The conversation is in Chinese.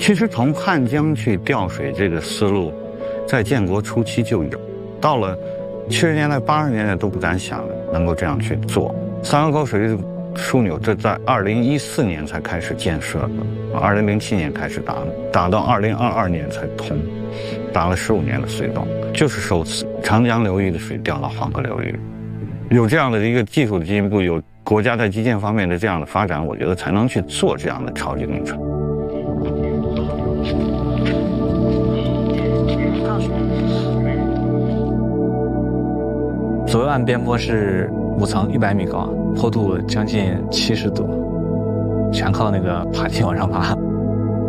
其实从汉江去调水这个思路，在建国初期就有，到了70年代、80年代都不敢想能够这样去做。三河口水利枢纽这在2014年才开始建设的，2007年开始打到2022年才通，打了15年的隧道，就是受长江流域的水调到黄河流域。有这样的一个技术的进步，有国家在基建方面的这样的发展，我觉得才能去做这样的超级工程。 左右岸边坡是5层100米高，坡度将近70度，全靠那个爬梯往上爬。